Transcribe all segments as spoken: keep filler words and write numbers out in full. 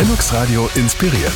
Linux Radio inspiriert.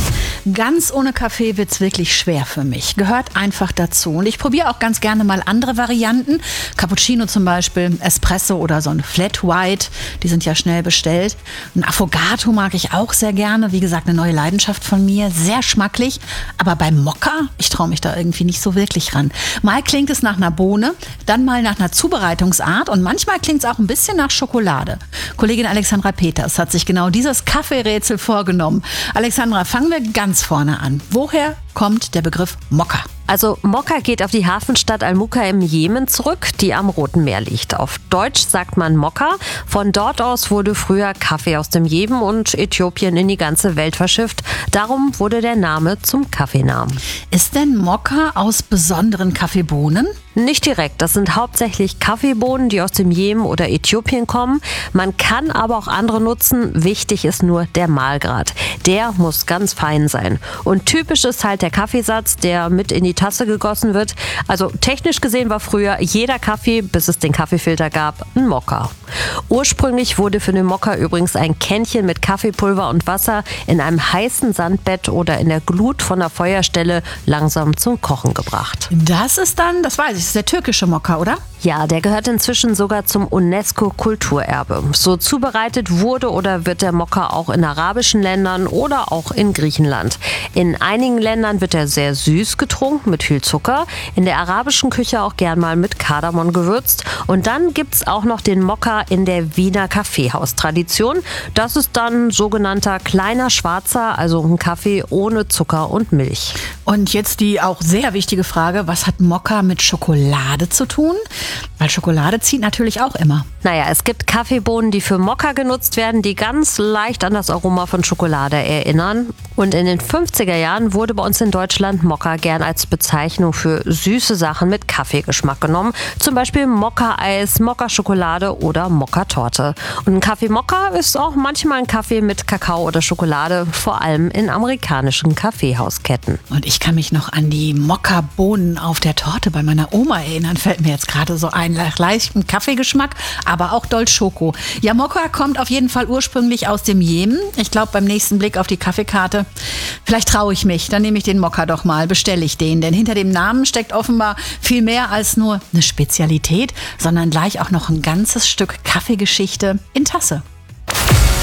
Ganz ohne Kaffee wird's wirklich schwer für mich. Gehört einfach dazu. Und ich probiere auch ganz gerne mal andere Varianten. Cappuccino zum Beispiel, Espresso oder so ein Flat White. Die sind ja schnell bestellt. Ein Affogato mag ich auch sehr gerne. Wie gesagt, eine neue Leidenschaft von mir. Sehr schmacklich. Aber beim Mokka, ich traue mich da irgendwie nicht so wirklich ran. Mal klingt es nach einer Bohne, dann mal nach einer Zubereitungsart und manchmal klingt es auch ein bisschen nach Schokolade. Kollegin Alexandra Peters hat sich genau dieses Kaffeerätsel vorgenommen. Alexandra, fangen wir ganz vorne an. Woher kommt der Begriff Mokka? Also Mokka geht auf die Hafenstadt Al-Mukha im Jemen zurück, die am Roten Meer liegt. Auf Deutsch sagt man Mokka. Von dort aus wurde früher Kaffee aus dem Jemen und Äthiopien in die ganze Welt verschifft. Darum wurde der Name zum Kaffeenamen. Ist denn Mokka aus besonderen Kaffeebohnen? Nicht direkt, das sind hauptsächlich Kaffeebohnen, die aus dem Jemen oder Äthiopien kommen. Man kann aber auch andere nutzen. Wichtig ist nur der Mahlgrad. Der muss ganz fein sein. Und typisch ist halt der Kaffeesatz, der mit in die Tasse gegossen wird. Also technisch gesehen war früher jeder Kaffee, bis es den Kaffeefilter gab, ein Mokka. Ursprünglich wurde für den Mokka übrigens ein Kännchen mit Kaffeepulver und Wasser in einem heißen Sandbett oder in der Glut von der Feuerstelle langsam zum Kochen gebracht. Das ist dann, das weiß ich, das ist der türkische Mokka, oder? Ja, der gehört inzwischen sogar zum UNESCO-Kulturerbe. So zubereitet wurde oder wird der Mokka auch in arabischen Ländern oder auch in Griechenland. In einigen Ländern wird er sehr süß getrunken mit viel Zucker, in der arabischen Küche auch gern mal mit Kardamom gewürzt. Und dann gibt's auch noch den Mokka in der Wiener Kaffeehaustradition. Das ist dann sogenannter kleiner Schwarzer, also ein Kaffee ohne Zucker und Milch. Und jetzt die auch sehr wichtige Frage, was hat Mokka mit Schokolade zu tun? Weil Schokolade zieht natürlich auch immer. Naja, es gibt Kaffeebohnen, die für Mokka genutzt werden, die ganz leicht an das Aroma von Schokolade erinnern. Und in den fünfziger Jahren wurde bei uns in Deutschland Mokka gern als Bezeichnung für süße Sachen mit Kaffeegeschmack genommen. Zum Beispiel Mokka-Eis, Mokka-Schokolade oder Mokka-Torte. Und ein Kaffee-Mokka ist auch manchmal ein Kaffee mit Kakao oder Schokolade, vor allem in amerikanischen Kaffeehausketten. Und ich kann mich noch an die Mokka-Bohnen auf der Torte bei meiner Oma erinnern. Fällt mir jetzt gerade so ein, nach leichten Kaffeegeschmack, aber auch Dolce-Schoko. Ja, Mokka kommt auf jeden Fall ursprünglich aus dem Jemen. Ich glaube, beim nächsten Blick auf die Kaffeekarte, vielleicht traue ich mich, dann nehme ich den Mokka doch mal, bestelle ich den. Denn hinter dem Namen steckt offenbar viel mehr als nur eine Spezialität, sondern gleich auch noch ein ganzes Stück Kaffeegeschichte in Tasse.